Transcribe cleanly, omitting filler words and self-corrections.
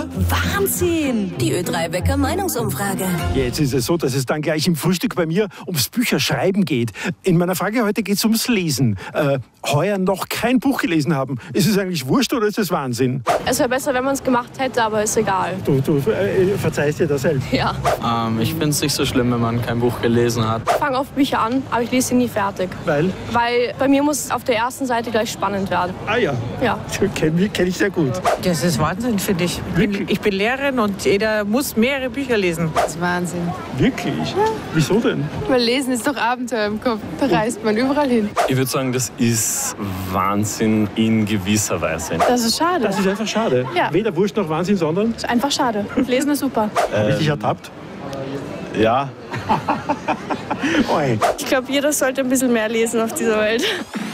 Wahnsinn! Die Ö3-Wecker Meinungsumfrage. Jetzt ist es so, dass es dann gleich im Frühstück bei mir ums Bücherschreiben geht. In meiner Frage heute geht es ums Lesen. Heuer noch kein Buch gelesen haben. Ist es eigentlich wurscht oder ist es Wahnsinn? Es wäre besser, wenn man es gemacht hätte, aber ist egal. Du verzeihst dir das selbst? Ja. Ich finde es nicht so schlimm, wenn man kein Buch gelesen hat. Ich fange oft Bücher an, aber ich lese sie nie fertig. Weil? Weil bei mir muss es auf der ersten Seite gleich spannend werden. Ah ja. Ja. Kenn ich sehr gut. Das ist Wahnsinn, finde ich. Ich bin Lehrerin und jeder muss mehrere Bücher lesen. Das ist Wahnsinn. Wirklich? Ja. Wieso denn? Weil Lesen ist doch Abenteuer im Kopf. Da reist man überall hin. Ich würde sagen, das ist Wahnsinn in gewisser Weise. Das ist schade. Das ist einfach schade. Ja. Weder wurscht noch Wahnsinn, sondern... Das ist einfach schade. Lesen ist super. Richtig ertappt? Ja. Oi. Ich glaube, jeder sollte ein bisschen mehr lesen auf dieser Welt.